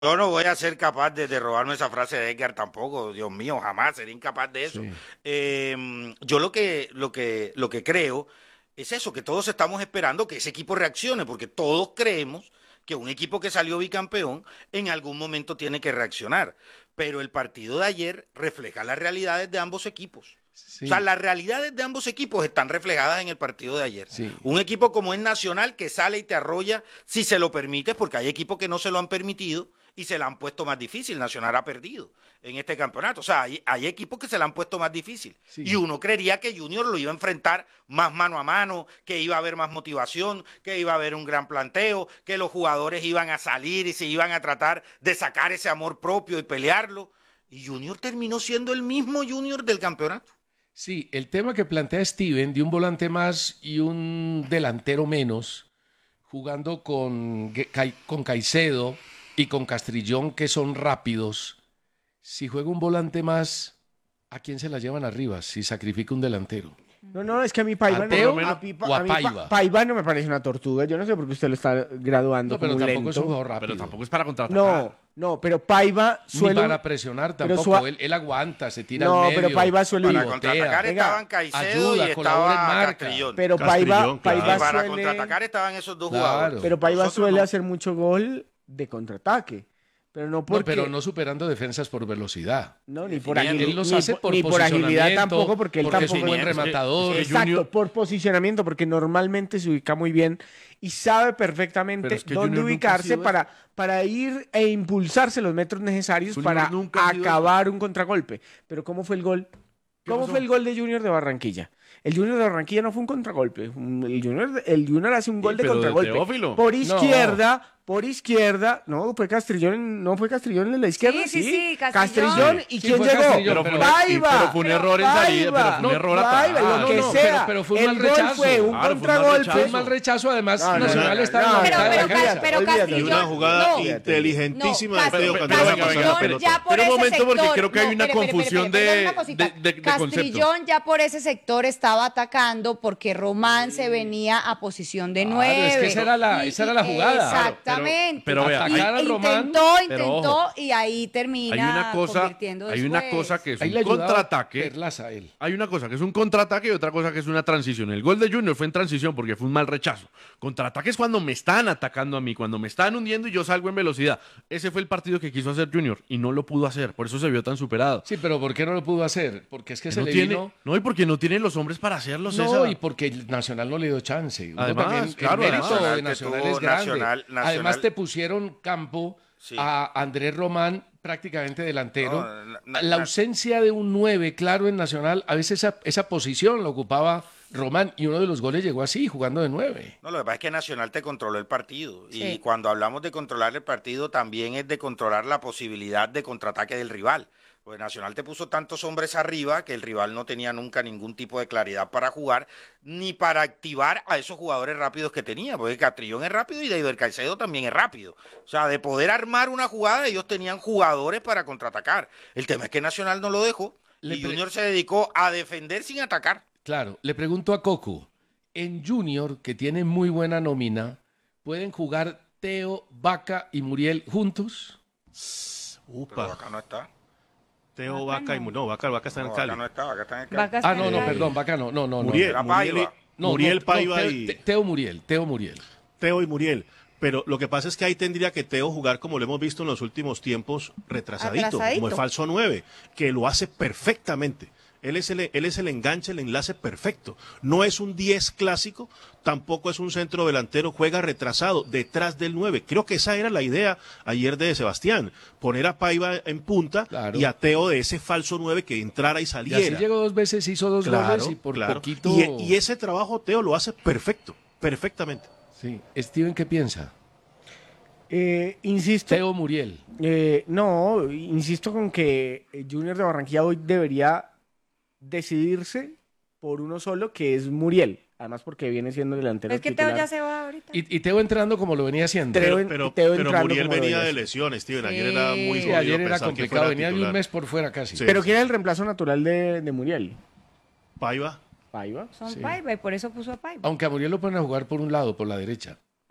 Yo no voy a ser capaz de robarme esa frase de Edgar tampoco, Dios mío, jamás sería incapaz de eso. Sí. Yo lo que creo es eso, que todos estamos esperando que ese equipo reaccione, porque todos creemos que un equipo que salió bicampeón en algún momento tiene que reaccionar. Pero el partido de ayer refleja las realidades de ambos equipos. O sea, Sí, las realidades de ambos equipos están reflejadas en el partido de ayer. sí. Un equipo como es Nacional que sale y te arrolla si se lo permites, porque hay equipos que no se lo han permitido y se la han puesto más difícil. Nacional ha perdido en este campeonato. O sea, hay equipos que se la han puesto más difícil. Y Sí. uno creería que Junior lo iba a enfrentar más mano a mano, que iba a haber más motivación, que iba a haber un gran planteo, que los jugadores iban a salir y se iban a tratar de sacar ese amor propio y pelearlo. Y Junior terminó siendo el mismo Junior del campeonato. Sí, el tema que plantea Steven de un volante más y un delantero menos, jugando con Caicedo y con Castrillón, que son rápidos. Si juega un volante más, ¿a quién se la llevan arriba si sacrifica un delantero? No, no, es que a mí Paiva, ¿A Teo o a a mí Paiva? Paiva no me parece una tortuga. Yo no sé por qué usted lo está graduando No, pero como tampoco es un lento. jugador rápido. Pero tampoco es para contraatacar. No, no, pero Paiva Ni suele... para presionar pero tampoco. Él aguanta, se tira No, al medio. pero Paiva suele... Para pivotea, contraatacar Venga, estaban Caicedo ayuda, y colabora en estaba marca. Castrillón. Pero Castrillón, Paiva Y para suele... contraatacar estaban esos dos Claro. jugadores. Pero Paiva Nosotros suele no. hacer mucho gol de contraataque. Pero no No, porque... pero no superando defensas por velocidad. No, ni por Él agilidad. los hace por ni por agilidad posicionamiento, tampoco, porque él porque es tampoco... un buen rematador. Exacto, por posicionamiento, porque normalmente se ubica muy bien y sabe perfectamente Pero es que dónde Junior nunca ha ubicarse sido para ir e impulsarse los metros necesarios Junior para nunca ha sido acabar un contragolpe. Pero ¿cómo fue el gol? ¿Cómo pasó? fue el gol de Junior de Barranquilla? El Junior de Barranquilla no fue un contragolpe. El Junior hace un gol de pero de contragolpe. Teófilo. Por izquierda, no, fue Castrillón, no fue Castrillón en la izquierda, Sí, sí, sí, Castrillón. Castrillón. ¿Y Sí, quién fue llegó? Castrillón, Pero fue, Paiva. pero fue un error en salida, pero fue un error Paiva, atrás. lo que no, sea. pero fue un mal el gol rechazo. fue un Claro, fue un mal contragolpe. rechazo. Fue un mal rechazo, además No, no, Nacional no, está no, en la pero- mitad de la pero- cancha. pero Olvídate. Y Castrillón, una jugada no. inteligentísima No, de Teo pero- Canales pero- para pasar la pero- Castrillón pelota. ya por Pero un ese momento, porque sector- creo que hay una confusión perdona una cosita. de concepto. Castrillón ya por ese sector estaba atacando porque Román se venía a posición de Claro, 9. es que esa era la jugada. Exactamente. Pero vea, Atacar a Román. Intentó ojo, y ahí termina hay una cosa, convirtiendo hay una después. cosa que es Ahí un le ayudaba contraataque. Perlaza a él. Hay una cosa que es un contraataque y otra cosa que es una transición. El gol de Junior fue en transición porque fue un mal rechazo. Contraataque es cuando me están atacando a mí, cuando me están hundiendo y yo salgo en velocidad. Ese fue el partido que quiso hacer Junior y no lo pudo hacer. Por eso se vio tan superado. Sí, pero ¿por qué no lo pudo hacer? Porque es que se No le tiene, vino... no, y porque no tienen los hombres para hacerlo, No, César. y porque el Nacional no le dio chance. Uno Además, también, claro, el mérito además. de Nacional Que es tuvo grande. Nacional- Además te pusieron campo Sí. a Andrés Román prácticamente delantero. No, La ausencia de un 9 claro en Nacional, a veces esa posición la ocupaba Román y uno de los goles llegó así, jugando de 9. No, lo que pasa es que Nacional te controló el partido. Sí. Y cuando hablamos de controlar el partido, también es de controlar la posibilidad de contraataque del rival. Pues Nacional te puso tantos hombres arriba que el rival no tenía nunca ningún tipo de claridad para jugar, ni para activar a esos jugadores rápidos que tenía. Porque Castrillón es rápido y David Caicedo también es rápido. O sea, de poder armar una jugada, ellos tenían jugadores para contraatacar. El tema es que Nacional no lo dejó y Junior se dedicó a defender sin atacar. Claro, le pregunto a Coco, en Junior, que tiene muy buena nómina, ¿pueden jugar Teo, Vaca y Muriel juntos? Pero Upa. acá no está. Teo, Vaca y... No, Vaca está en No, el acá Cali. no está, acá está en el Vaca Cali. está Ah, no, en no, el- perdón, Vaca no, no. Muriel, Era Muriel, Paiva. No, Muriel no, Paiva Teo, y... Teo Muriel, Teo Muriel. Teo y Muriel. Pero lo que pasa es que ahí tendría que Teo jugar como lo hemos visto en los últimos tiempos, retrasadito, Atrasadito. como el falso 9, que lo hace perfectamente. Él es el enganche, el enlace perfecto. No es un 10 clásico, tampoco es un centro delantero, juega retrasado, detrás del 9. Creo que esa era la idea ayer de Sebastián, poner a Paiva en punta Claro. y a Teo de ese falso 9 que entrara y Y así saliera. llegó 2 veces, hizo 2 goles y por claro. poquito... Y ese trabajo Teo lo hace perfecto, perfectamente. Sí. Steven, ¿qué piensa? Insisto, Teo Muriel. no, insisto con que Junior de Barranquilla hoy debería decidirse por uno solo, que es Muriel. Además porque viene siendo delantero Es que Teo titular. ya se va ahorita. Y Teo entrando como lo venía haciendo. Teo- Pero Teo entrando Muriel como venía debería de ser. lesiones, Steven. Ayer Sí. era muy Sí, jodido ayer era pensar que complicado, fuera venía de un titular. mes por fuera casi. Sí. Pero ¿quién es el reemplazo natural de Muriel? Paiva. Paiva. Son Sí. Paiva y por eso puso a Paiva. Aunque a Muriel lo ponen a jugar por un lado, por la derecha.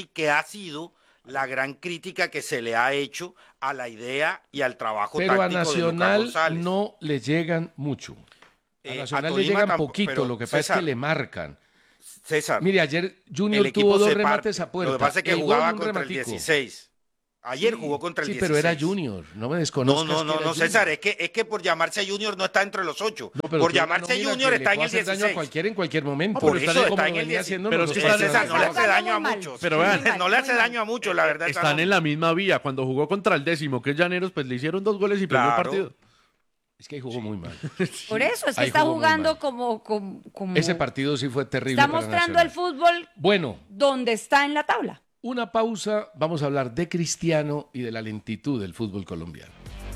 Pichichi, que ha sido la gran crítica que se le ha hecho a la idea y al trabajo Pero a táctico de Lucas Nacional González. no le llegan mucho. A A Nacional le Tolima llegan tampoco, poquito, pero, lo que pasa es César, que le marcan. César, Mire, ayer el Junior equipo tuvo dos se remates parte. a puerta. Lo que pasa es que El gol, jugaba un contra rematico. el 16. Ayer jugó contra el Sí, 16. pero era Junior, no me No, desconozcas. no, que no, era no, Junior. César, es que por llamarse Junior no está entre los 8. No, pero Por tiene una llamarse nómina Junior que está le en puede el hacer daño a 16. cualquiera en cualquier momento. Por Está eso como está lo en el venía 16. haciendo Pero los es que dos está- César, no le años. hace daño a Muy mal. muchos. Pero vean, No le hace daño a muchos, la verdad. Están en la misma vía. Cuando jugó contra el 10º, que es Llaneros, pues le hicieron 2 goles y perdió el Claro. partido. Es que ahí jugó muy mal. Por eso, es que Ahí está jugó muy jugando mal. como Ese partido sí fue terrible está para mostrando Nacional. el fútbol Bueno, donde está en la tabla. una pausa, vamos a hablar de Cristiano y de la lentitud del fútbol colombiano.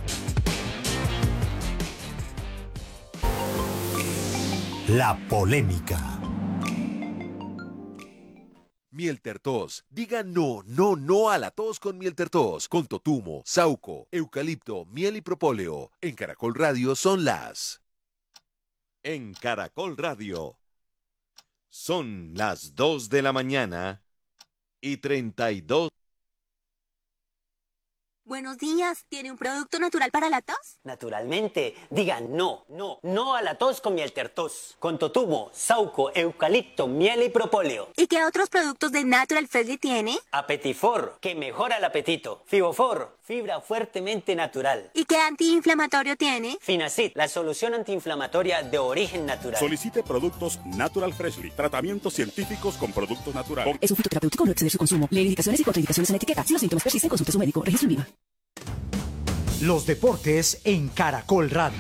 La polémica. Miel Tertos. Diga no, no, no a la tos con Miel Tertos. Con totumo, sauco, eucalipto, miel y propóleo. En Caracol Radio son las... En Caracol Radio. Son las 2 de la mañana y 32. Buenos días, ¿tiene un producto natural para la tos? Naturalmente, digan no, no, no a la tos con Miel Tertos. Con totumo, sauco, eucalipto, miel y propóleo. ¿Y qué otros productos de Natural Freshly tiene? Apetifor, que mejora el apetito. Fibofor, fibra fuertemente natural. ¿Y qué antiinflamatorio tiene? Finacid, la solución antiinflamatoria de origen natural. Solicite productos Natural Freshly. Tratamientos científicos con productos naturales. Es un fitoterapéutico, no exceder su consumo. Lee indicaciones y contraindicaciones en etiqueta. Si los síntomas persisten, consulte a su médico. Registro en VIVA. Los deportes en Caracol Radio.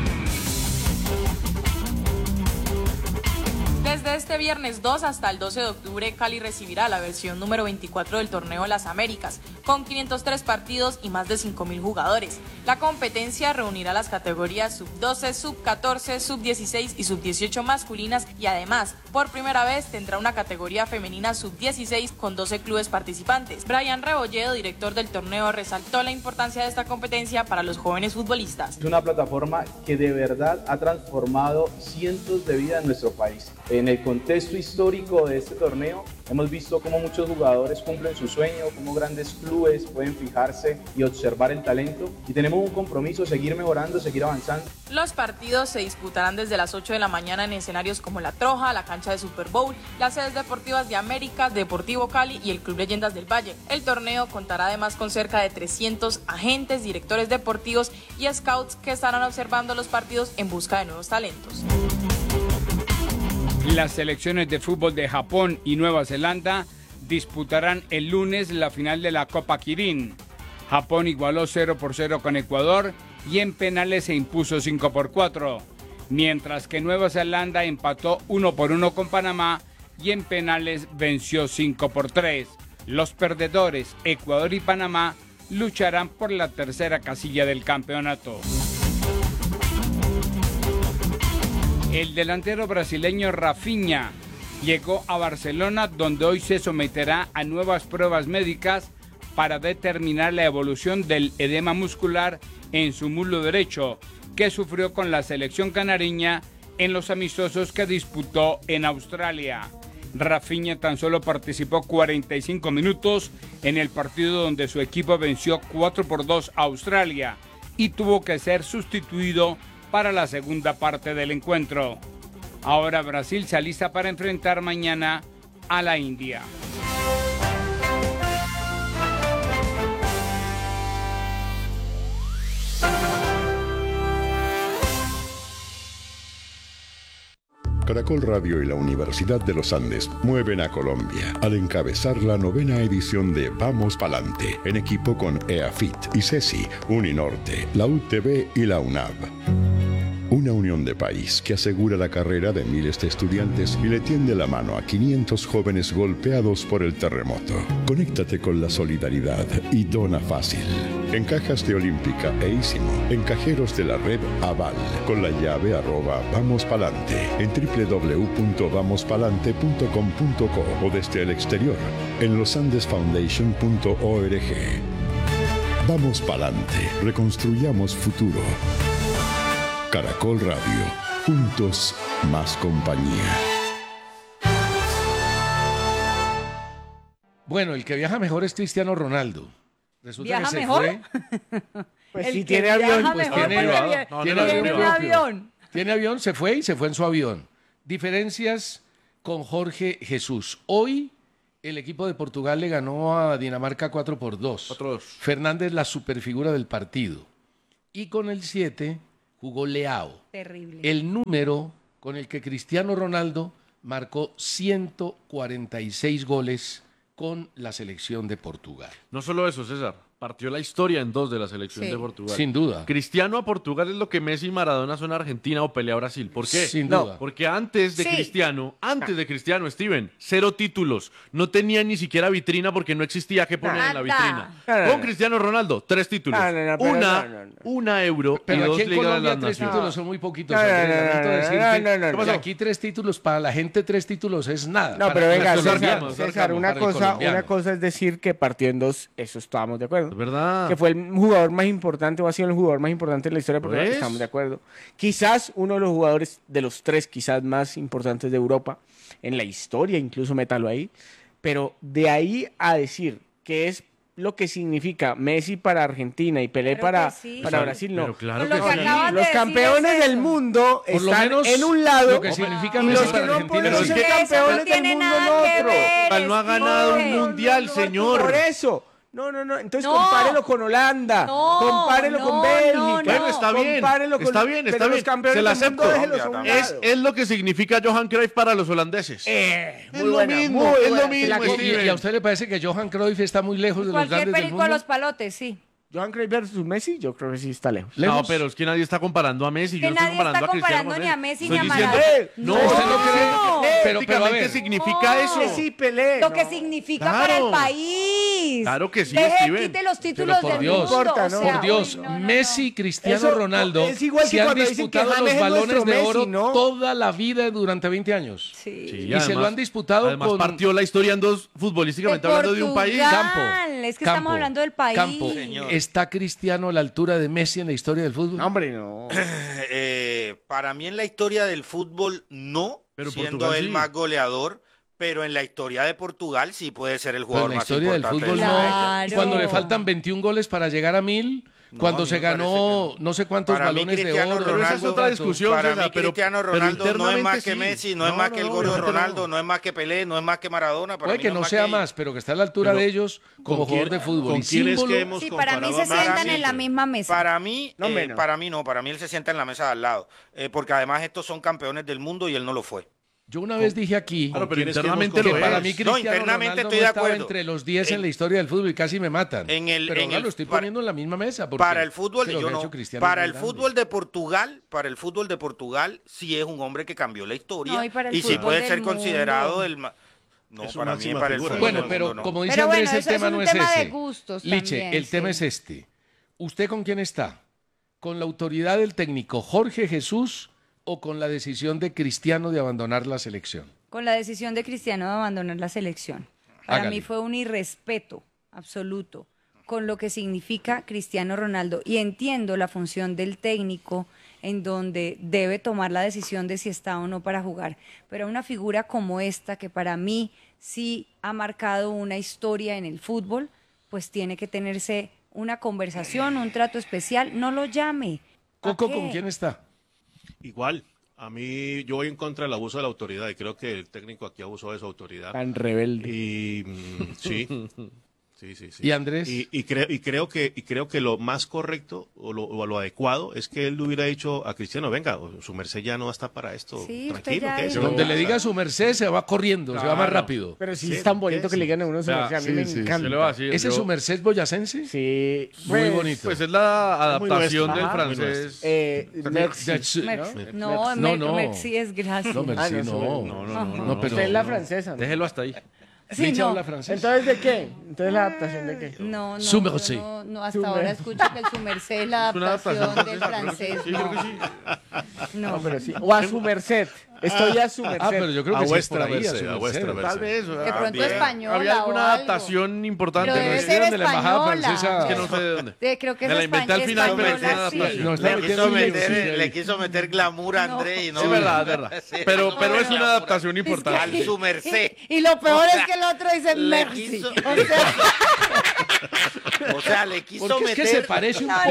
Desde este viernes 2 hasta el 12 de octubre, Cali recibirá la versión número 24 del Torneo Las Américas, con 503 partidos y más de 5.000 jugadores. La competencia reunirá las categorías sub-12, sub-14, sub-16 y sub-18 masculinas y además, por primera vez, tendrá una categoría femenina sub-16 con 12 clubes participantes. Brian Rebolledo, director del torneo, resaltó la importancia de esta competencia para los jóvenes futbolistas. Es una plataforma que de verdad ha transformado cientos de vidas en nuestro país. En el contexto histórico de este torneo, hemos visto cómo muchos jugadores cumplen su sueño, cómo grandes clubes pueden fijarse y observar el talento. Y tenemos un compromiso, seguir mejorando, seguir avanzando. Los partidos se disputarán desde las 8 de la mañana en escenarios como La Troja, la cancha de Super Bowl, las sedes deportivas de América, Deportivo Cali y el Club Leyendas del Valle. El torneo contará además con cerca de 300 agentes, directores deportivos y scouts que estarán observando los partidos en busca de nuevos talentos. Las selecciones de fútbol de Japón y Nueva Zelanda disputarán el lunes la final de la Copa Kirin. Japón igualó 0-0 con Ecuador y en penales se impuso 5-4, mientras que Nueva Zelanda empató 1-1 con Panamá y en penales venció 5-3. Los perdedores, Ecuador y Panamá, lucharán por la tercera casilla del campeonato. El delantero brasileño Rafinha llegó a Barcelona, donde hoy se someterá a nuevas pruebas médicas para determinar la evolución del edema muscular en su muslo derecho, que sufrió con la selección canariña en los amistosos que disputó en Australia. Rafinha tan solo participó 45 minutos en el partido donde su equipo venció 4-2 a Australia y tuvo que ser sustituido para la segunda parte del encuentro. Ahora Brasil se alista para enfrentar mañana a la India. Caracol Radio y la Universidad de los Andes mueven a Colombia al encabezar la 9ª edición de Vamos Palante, en equipo con EAFIT, ICESI, Uninorte, la UTB y la UNAV. Una unión de país que asegura la carrera de miles de estudiantes y le tiende la mano a 500 jóvenes golpeados por el terremoto. Conéctate con la solidaridad y dona fácil. En cajas de Olímpica e Ísimo, en cajeros de la red Aval, con la llave @vamospalante, en www.vamospalante.com.co o desde el exterior, en losandesfoundation.org. Vamos Palante, reconstruyamos futuro. Caracol Radio, juntos más compañía. Bueno, el que viaja mejor es Cristiano Ronaldo. Resulta ¿Viaja que se mejor? fue. Pues El si que tiene avión, viaja pues mejor tiene porque avión. Tiene avión propio. avión. Tiene avión, se fue y se fue en su avión. Diferencias con Jorge Jesús. Hoy el equipo de Portugal le ganó a Dinamarca 4-2. 4-2. Fernández, la superfigura del partido. Y con el 7 jugó Leao. Terrible. El número con el que Cristiano Ronaldo marcó 146 goles con la selección de Portugal. No solo eso, César. Partió la historia en 2 de la selección Sí. de Portugal. Sin duda. Cristiano a Portugal es lo que Messi y Maradona son a Argentina o Pelé a Brasil. ¿Por qué? Sin duda. Porque antes de Sí. Cristiano, Steven, 0 títulos. No tenía ni siquiera vitrina porque no existía que poner en la Nada. vitrina. No. Con Cristiano Ronaldo, 3 títulos. No, pero Una Euro y Pero 2 aquí en Ligas de Colombia las 3 Naciones. títulos son muy poquitos. No, no, Andrés. no, Lamento no, decirte no, no, no, que no. aquí 3 títulos para la gente, 3 títulos es nada. No, Para pero venga, los César, colombianos, César, una para el colombiano. cosa es decir que partió en 2, eso estábamos de acuerdo. Es verdad. Que fue el jugador más importante o ha sido el jugador más importante en la historia de Portugal, ¿Ves? estamos de acuerdo. Quizás uno de los jugadores de los 3 quizás más importantes de Europa en la historia, incluso métalo ahí, pero de ahí a decir que es lo que significa Messi para Argentina y Pelé Creo para, que sí. para Pero Brasil, no. claro Con que lo que sí. acabas de Los decir campeones es del eso. mundo Por lo están menos en un lado lo que significa y Messi los que para no Argentina. pueden Pero ser es que campeones no del tiene mundo nada en que otro. ver. Portugal no ha ganado un mundial, señor. Por eso. No. Entonces No. compárelo con Holanda. No, compárelo no, con Bélgica. no, no. Bueno, está bien. Compárelo con- Está bien, pero está los bien. campeones Se la del mundo, acepto. déjelos a un Es, lado. es lo que significa Johan Cruyff para los holandeses. Muy Es lo buena, mismo, muy es buena. lo mismo, La- Steven. ¿Y a usted le parece que Johan Cruyff está muy lejos de los Cualquier grandes del perico a mundo? los palotes, sí. Johan Cruyff versus Messi, yo creo que sí está lejos. No, ¿Lejos? pero es que nadie está comparando a Messi. Que Yo no estoy nadie comparando está a Cristiano comparando con ni a Messi Estoy ni a diciendo- Maradona. No, usted no cree. Pero a Prácticamente ver. significa eso. Sí, Pelé. Lo no. que significa Claro. para el país. Claro que sí, Deje, Steven. quite los títulos por del Dios. mundo. No importa, ¿no? o sea, Por Dios, uy, no, no, no. Messi, Cristiano Eso Ronaldo es igual que se han cuando dicen que disputado James los es balones nuestro de Messi, oro ¿no? toda la vida durante 20 años. Sí. Sí, Y se lo además- han disputado Además con partió la historia en 2 futbolísticamente De hablando de un país. Portugal. Campo. Es que estamos hablando del país. Campo. Señor. ¿Está Cristiano a la altura de Messi en la historia del fútbol? No, hombre, no. Para mí en la historia del fútbol no, Pero siendo Portugal el sí. más goleador, pero en la historia de Portugal sí puede ser el Pero jugador en la más historia del importante fútbol del no. mundo. Claro. Cuando le faltan 21 goles para llegar a 1000, No, cuando a mí se me parece ganó no sé cuántos Para mí balones de Cristiano oro. Pero esa es Ronaldo- otra discusión, Para César, mí pero- Cristiano pero Ronaldo no es internamente más que sí. Messi, no es No, más no, que el no, gordo realmente Ronaldo, no. no es más que Pelé, no es más que Maradona. Para Puede mí que no no es sea que- más, pero que está a la altura Pero, de ellos como ¿con jugador quién- de fútbol. con Y quién es símbolo- que hemos Sí, para mí se comparado a sientan Messi? en la misma mesa. Para mí, No menos. para mí no, para mí él se sienta en la mesa de al lado, porque además estos son campeones del mundo y él no lo fue. Yo una vez dije aquí Claro, pero quién es que internamente hemos que lo para es. mí No, Cristiano internamente Ronaldo estoy no de estaba acuerdo. entre los 10 en En- la historia del fútbol y casi me matan. En el- pero en ahora el- lo estoy para- poniendo en la misma mesa. porque Para el fútbol, lo que yo ha no. hecho Cristiano Para es el muy grande. fútbol de Portugal, sí es un hombre que cambió la historia No, y para el y sí fútbol puede del ser mundo. considerado el no, Es su para mí máxima para el figura. fútbol Bueno, del pero mundo, no. como dice Pero Andrés, bueno, el eso es tema un no es tema de ese. gustos Liche, también, el tema es sí. este. ¿Usted con quién está? ¿Con la autoridad del técnico Jorge Jesús o con la decisión de Cristiano de abandonar la selección? Con la decisión de Cristiano de abandonar la selección. Para Hágale. mí fue un irrespeto absoluto con lo que significa Cristiano Ronaldo. Y entiendo la función del técnico en donde debe tomar la decisión de si está o no para jugar. Pero una figura como esta, que para mí sí ha marcado una historia en el fútbol, pues tiene que tenerse una conversación, un trato especial. No lo llame. ¿Para Coco, qué? ¿con quién está? Igual. A mí, yo voy en contra del abuso de la autoridad y creo que el técnico aquí abusó de su autoridad. Tan rebelde. Y sí. Sí. ¿Y Andrés? Y creo que lo más correcto o lo adecuado es que él le hubiera dicho a Cristiano, venga, su merced ya no está para esto. Sí, usted Tranquilo, ya que dijo. Donde le diga su merced se va corriendo, se va más Claro. rápido. Pero sí, Sí, es tan bonito que le digan a uno su Vea, merced, a mí sí, me sí, encanta. Se lo va a decir, ¿Ese es yo- su merced boyacense? Sí. Muy bonito. Pues es la muy adaptación nuestro. del Ajá. Muy francés. Merci. No, No. Merci es gracias. No, merci, no, no, pero... Usted es la francesa, ¿no? Déjelo hasta ahí. Sí, Licha no. habla francés. Entonces, ¿de qué? Entonces, ¿la adaptación de qué? No, Su yo merced. no, hasta Su ahora merced. escucho que el su merced es la Es una adaptación del adaptación francés. sí, creo que sí. No. No, pero sí. O a su merced. Estoy a su merced. Ah, pero yo creo A que sí es vuestra por ahí, merced, su a vuestra merced. merced. Tal vez. De pronto Bien. española Había o alguna algo. adaptación importante. Pero debe ¿no? ser de la embajada francesa. española. Es que no sé de dónde. Creo que Me es la inventé al final, pero es una española, sí. adaptación. No, está Le metiendo quiso, un quiso meter glamour a Andrés y no. Es verdad, es verdad. Sí. Pero es una adaptación importante. Al su merced. Y lo peor O sea, es que el otro dice le merci. quiso- O sea, O sea, le quiso Porque meter... es que se parece un poco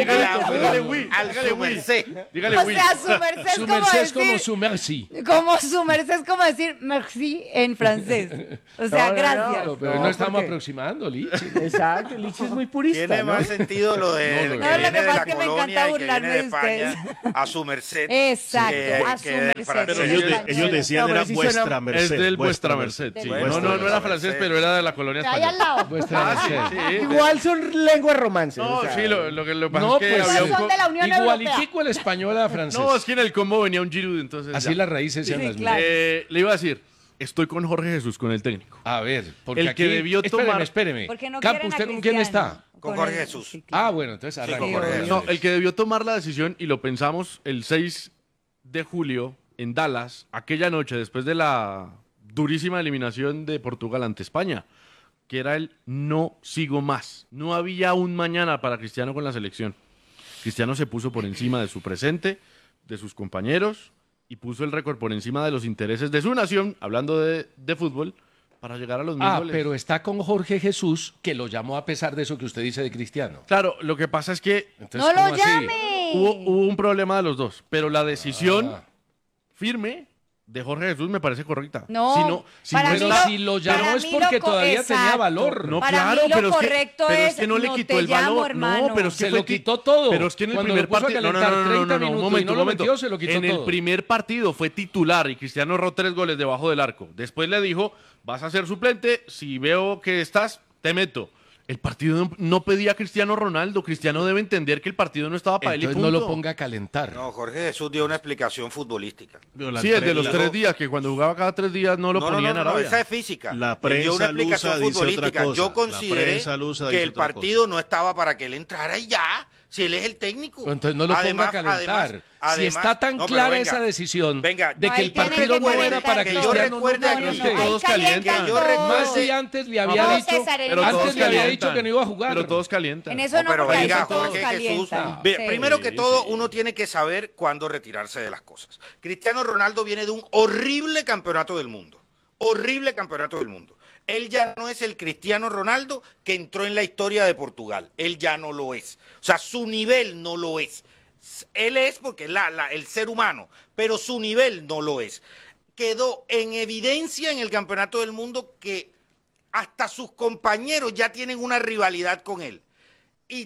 al su merced. Dígale O Will. sea, su merced es Su como merced es decir... como su merci. Como su merced es como decir merci en francés. O sea, gracias. Pero no estamos aproximando, Lichi. Exacto, Lichi es muy purista. Tiene ¿no? más sentido lo de No, que lo viene que de pasa la es que me colonia encanta y que viene burlarme de de España a su merced. Exacto, que- a que su del merced. francés. Pero ellos decían No, pero era sí vuestra suena- merced. Es del vuestra merced. Sí. Vuestra No era merced. francés, pero era de la colonia Ahí al española. lado. Vuestra merced. Sí. Igual son lenguas romances. No, o sea, sí, lo que pasa No, es que pues, había Todos un son de la Unión Europea. Igualitico el español a francés. No, es que en el combo venía un Giroud, entonces Así ya. las raíces sean Sí, las claro. mismas. Le iba a decir, estoy con Jorge Jesús, con el técnico. A ver, porque El aquí... que debió tomar- Espéreme. Porque no Campo, quieren a ¿usted con quién Cristiano. está? Con Jorge Jesús. Sí, claro. Ah, bueno, entonces Sí, arranque. con Jorge Jesús. No, el que debió tomar la decisión, y lo pensamos el 6 de julio en Dallas, aquella noche, después de la durísima eliminación de Portugal ante España, que era el no sigo más. No había un mañana para Cristiano con la selección. Cristiano se puso por encima de su presente, de sus compañeros, y puso el récord por encima de los intereses de su nación, hablando de fútbol, para llegar a los 1000 goles. Pero está con Jorge Jesús, que lo llamó a pesar de eso que usted dice de Cristiano. Claro, lo que pasa es que Entonces, ¡No lo ¿cómo así? llame! hubo un problema de los dos, pero la decisión Ah. firme de Jorge Jesús me parece correcta. No, para Pero mí si lo llamó para es mí porque lo todavía tenía exacto. valor. No, Para claro, mí lo pero es que- correcto pero es, es que no le no quitó te el valor. llamo, No, hermano. pero es que Se fue lo quitó todo. Pero es que en el Cuando primer lo puso a partido. calentar 30 minutos un y momento, no lo un momento. metió, se lo quitó En el todo. primer partido fue titular y Cristiano erró 3 goles debajo del arco. Después le dijo, vas a ser suplente, si veo que estás, te meto. El partido no pedía a Cristiano Ronaldo. Cristiano debe entender que el partido no estaba para él y Entonces punto. no lo ponga a calentar. No, Jorge Jesús dio una explicación futbolística. Sí, el de los 3 días, que cuando jugaba cada 3 días no lo ponía en Arabia. esa es física. La Él dio una prensa explicación lusa dice futbolística. otra cosa. Yo La consideré prensa lusa que dice el otra partido no estaba para que él entrara y ya. Si él es el técnico. Entonces no lo ponga a calentar. Si está tan no, pero clara venga, esa decisión venga, de No, que él el tiene partido que no era calentar para que todo. yo Cristiano, recuerde no, aquí. no, Es que no. todos Ahí calientan calientan. yo todo. recuerde- Más si antes le había No, dicho, César, en Pero eso todos antes le había calientan. dicho que no iba a jugar. Pero todos calientan. En eso no, pero porque ahí venga, todos Jorge Jesús. calientan. Ve, Sí. primero que todo, uno tiene que saber cuándo retirarse de las cosas. Cristiano Ronaldo viene de un horrible campeonato del mundo. Horrible campeonato del mundo. Él ya no es el Cristiano Ronaldo que entró en la historia de Portugal. Él ya no lo es. O sea, su nivel no lo es. Él es porque es el ser humano, pero su nivel no lo es. Quedó en evidencia en el campeonato del mundo que hasta sus compañeros ya tienen una rivalidad con él. Y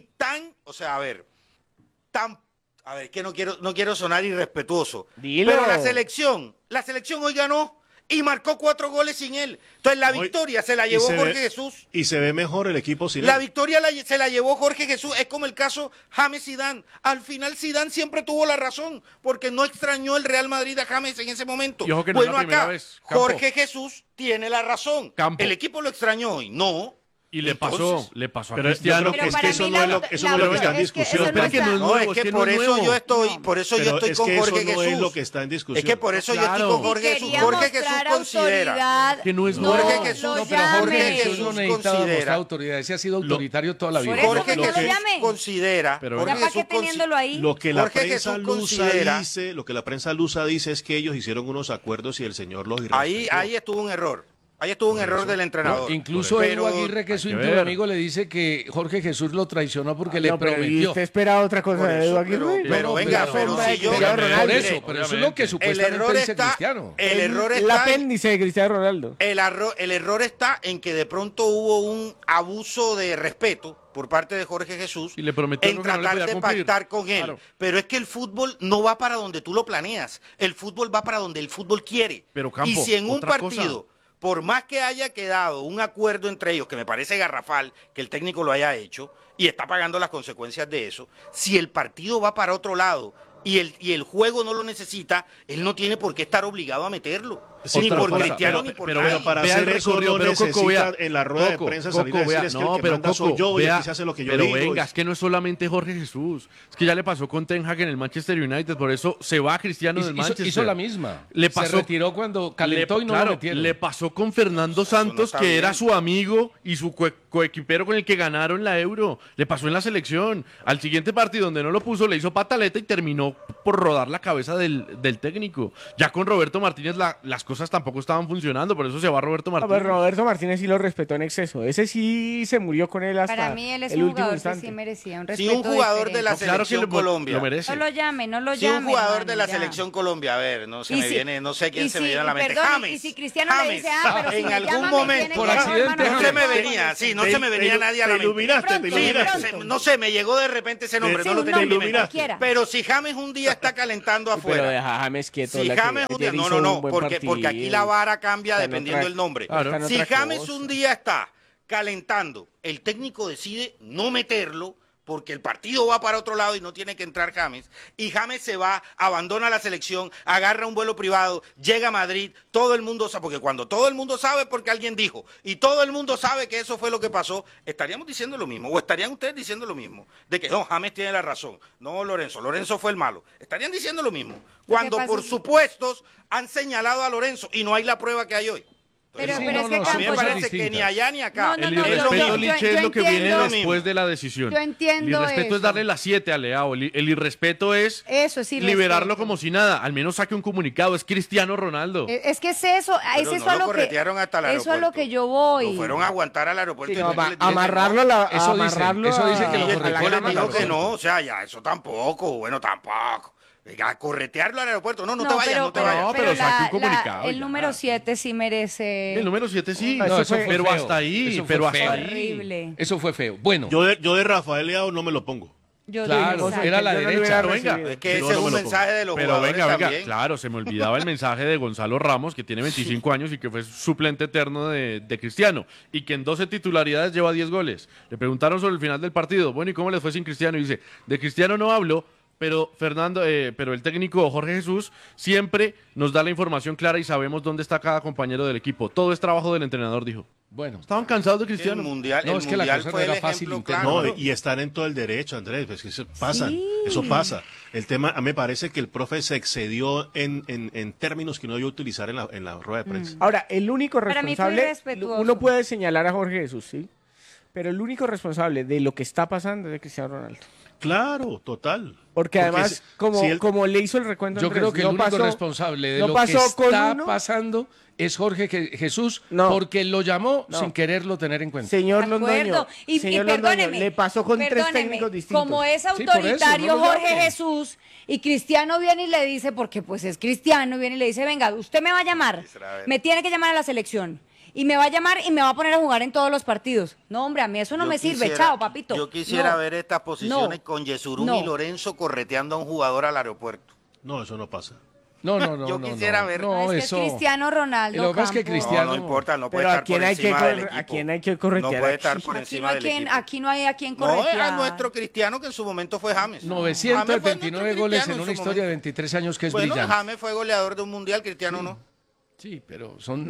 que no quiero sonar irrespetuoso. Dilo. Pero la selección hoy ganó y marcó 4 goles sin él. Entonces la Hoy- victoria se la y llevó se ve- Jorge Jesús. Y se ve mejor el equipo sin La él. victoria se la llevó Jorge Jesús. Es como el caso James Zidane. Al final Zidane siempre tuvo la razón porque no extrañó el Real Madrid a James en ese momento. Y ojo que no es bueno, la primera acá vez. Campo. Jorge Jesús tiene la razón. Campo. El equipo lo extrañó hoy. No. Y le Entonces- pasó a Pero yo Cristiano. creo que Pero es para que eso mí no es lo que está en es que discusión. eso no Pero es que no es está- No, nuevo, es que que no por es eso nuevo. yo estoy, por eso yo Pero estoy es con que Jorge eso no Jesús. es lo que está en discusión. Es que por eso yo estoy Claro. con Jorge Jesús. Quería Jorge Jesús mostrar considera. autoridad. Que no es No, nuevo. Jorge Jesús, lo No, pero Jorge llame. Jesús no necesitaba considera- mostrar autoridad. Ese ha sido autoritario toda la vida. Por eso Jorge que lo Jesús llame. considera. Pero Jorge Ya para qué Jesús teniéndolo ahí. Lo que la Jorge prensa Jesús lusa considera- dice, lo que la prensa lusa dice es que ellos hicieron unos acuerdos y el señor los irrespetó. Ahí estuvo un error. Ahí estuvo un error del entrenador. Incluso Pero- Edu Aguirre, que es su hay que íntimo ver. amigo, le dice que Jorge Jesús lo traicionó porque le No, pero ¿y prometió. usted espera otra cosa Por de eso, Edu Aguirre? pero No, venga, pero- pero si yo... pero- Por Ronaldo. eso, pero eso es lo que El supuestamente error dice está... Cristiano. El error El está... apéndice de Cristiano Ronaldo. El error está en que de pronto hubo un abuso de respeto por parte de Jorge Jesús Y le prometió en algo que no le tratar podía de cumplir. pactar con él. Claro. Pero es que el fútbol no va para donde tú lo planeas. El fútbol va para donde el fútbol quiere. Pero, Campo, y si en un otra partido, cosa. por más que haya quedado un acuerdo entre ellos, que me parece garrafal que el técnico lo haya hecho y está pagando las consecuencias de eso, si el partido va para otro lado y el juego no lo necesita, él no tiene por qué estar obligado a meterlo. Sí, ni pero por para- Cristiano pero- ni por pero nadie. para Vea hacer el eso recorrido, no pero Coco, necesita vea, en la rueda de Coco, prensa salir a Coco, decir vea, es que no, el que pero manda soy Coco, yo y vea, aquí se hace lo que yo pero digo. venga, es que no es solamente Jorge Jesús, es que ya le pasó con Ten Hag en el Manchester United, por eso se va Cristiano del Manchester. Hizo la misma. Le pasó, Se retiró cuando calentó y no claro, lo metieron. le pasó con Fernando Santos, está que bien. era su amigo y su coequipero con el que ganaron la Euro. Le pasó en la selección. Al siguiente partido donde no lo puso, le hizo pataleta y terminó por rodar la cabeza del técnico. Ya con Roberto Martínez las cosas tampoco estaban funcionando, por eso se va Roberto Martínez. Pero Roberto Martínez sí lo respetó en exceso. Ese sí se murió con él hasta Para mí él es el un último jugador instante. que sí merecía un Si respeto un jugador de la diferente. selección Colombia lo merece. No lo llame, no lo Si llame. un jugador hermano, de la ya. selección Colombia, a ver, no se Y me si- viene, no sé quién y se me si- viene a la y mente. perdón, James. y si Cristiano le dice, pero si en me algún llama, me momento, tiene que llamar, hermano, no se me no, venía, sí, no se me venía nadie a la te mente. iluminaste, te Sí, iluminaste. no sé, me llegó de repente ese nombre, Sí, no lo un tenía en mi nombre, mente. cualquiera. Pero si James un día está calentando Pero afuera. deja a James quieto. Si la que James un día, ayer no, hizo no, un buen porque aquí partido. la vara cambia Está en dependiendo otra- del nombre. está en Si otra James cosa. un día está calentando, el técnico decide no meterlo porque el partido va para otro lado y no tiene que entrar James, y James se va, abandona la selección, agarra un vuelo privado, llega a Madrid, todo el mundo sabe, porque cuando todo el mundo sabe porque alguien dijo, y todo el mundo sabe que eso fue lo que pasó, estaríamos diciendo lo mismo, o estarían ustedes diciendo lo mismo, de que no, James tiene la razón, no Lorenzo fue el malo, estarían diciendo lo mismo, cuando pasa por es que- supuestos han señalado a Lorenzo y no hay la prueba que hay hoy. Pero Sí, es que a mí me Campos, parece que ni allá ni acá. No, no, El no, irrespeto, yo Liche, es lo que viene entiendo- después de la decisión. Yo entiendo El irrespeto eso. es darle las 7 a Leao. El irrespeto es Eso es irrespeto. liberarlo como si nada. Al menos saque un comunicado. Es Cristiano Ronaldo. Es que es eso, Pero es eso no a lo lo que corretearon hasta el eso es lo aeropuerto. que yo voy. Lo fueron a aguantar al aeropuerto. Sí, y no, después les dicen amarrarlo, no. Eso dice que lo Y el corretearon tipo les al dijo que aeropuerto. no, o sea, ya, eso tampoco, bueno, tampoco. A corretearlo al aeropuerto, no te vayas, no te vayas. No, pero saque un comunicado el ya. número 7 sí merece. El número 7 sí. No, eso fue pero feo. hasta ahí. Eso fue Pero hasta feo. ahí. Horrible. Eso fue feo. Bueno, Yo de Rafael Leao no me lo pongo. Yo claro, digo, era la yo no lo derecha. hubiera Pero venga, recibido. Es que No, ese no es me un lo mensaje de los Pero jugadores venga, también. claro, se me olvidaba el mensaje de Gonzalo Ramos, que tiene 25 años y que fue suplente eterno de Cristiano, y que en 12 titularidades lleva 10 goles. Le preguntaron sobre el final del partido, bueno, ¿y cómo les fue sin Cristiano? Y dice, de Cristiano no hablo, pero pero el técnico Jorge Jesús siempre nos da la información clara y sabemos dónde está cada compañero del equipo. Todo es trabajo del entrenador, dijo. Bueno, Estaban cansados de El Cristiano. mundial, No, el es que la mundial cosa no fue el era fácil ejemplo interno. claro. No, y están en todo el derecho, Andrés, pues que eso pasa, Sí. eso pasa. El tema, a mí me parece que el profe se excedió en términos que no debió utilizar en la rueda de prensa. Ahora, el único Para mí fue responsable, irrespetuoso. uno puede señalar a Jorge Jesús, sí, pero el único responsable de lo que está pasando es de Cristiano Ronaldo. Claro, total. Porque además, como le hizo el recuento yo Andrés, creo que el no único pasó- responsable de no lo que pasó con está uno. pasando es Jorge Jesús, No. porque lo llamó No. sin quererlo tener en cuenta. Señor De Londoño, acuerdo. Y señor Londoño, perdóneme, le pasó con tres perdóneme, técnicos distintos. Como es Sí, por eso, autoritario no lo Jorge llame. Jesús y Cristiano viene y le dice, porque pues es Cristiano, viene y le dice, venga, usted me va a llamar, me tiene que llamar a la selección. Y me va a llamar y me va a poner a jugar en todos los partidos. No, hombre, a mí eso no Yo me sirve. quisiera- Chao, papito. Yo quisiera No. ver estas posiciones No. con Yesurún No. y Lorenzo correteando a un jugador al aeropuerto. No, eso no pasa. No, Yo quisiera ver. No, es que eso. es Cristiano Ronaldo. Lo que pasa es que Campos. Cristiano- No importa, no puede Pero estar ¿a quién por hay que encima del corre- equipo. a quién hay que corretear No puede aquí? estar por Aquí no, encima hay del quien, equipo. aquí no hay a quien No, corretear. a nuestro Cristiano, que en su momento fue James. James fue 929 nuestro goles Cristiano en una su historia de momento. 23 años que es Bueno, brillante. James fue goleador de un mundial, Cristiano no. Sí, pero son No.